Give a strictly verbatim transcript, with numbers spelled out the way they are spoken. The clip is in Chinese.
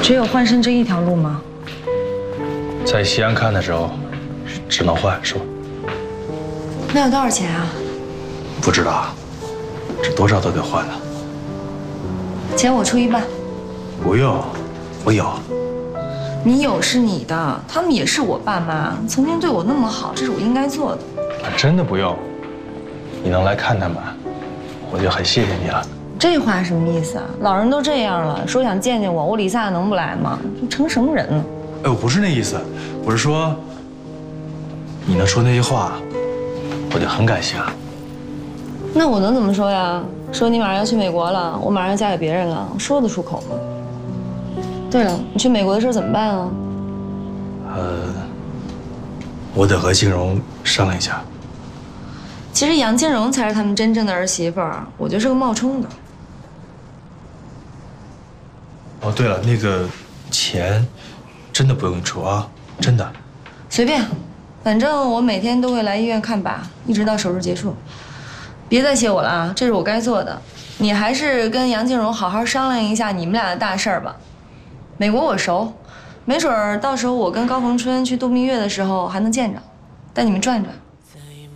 只有换肾这一条路吗？ 在西安看的时候，只能换是吧？ 那要多少钱啊？ 不知道，这多少都得换的。 钱我出一半。 不用，我有。 你有是你的，他们也是我爸妈，曾经对我那么好，这是我应该做的。 真的不用，你能来看他们，我就很谢谢你了。 这话什么意思啊？老人都这样了，说想见见我，我李萨能不来吗？成什么人了？ 哎，我不是那意思，我是说，你能说那句话，我就很感谢了。 那我能怎么说呀？说你马上要去美国了，我马上要嫁给别人了，我说得出口吗？对了，你去美国的事怎么办啊？ 呃，我得和静蓉商量一下。 其实杨静蓉才是他们真正的儿媳妇儿，我就是个冒充的。 哦，对了，那个钱真的不用你出啊，真的。 随便，反正我每天都会来医院看把，一直到手术结束。别再谢我了啊，这是我该做的。你还是跟杨静蓉好好商量一下你们俩的大事儿吧。美国我熟，没准儿到时候我跟高逢春去度蜜月的时候还能见着，带你们转转。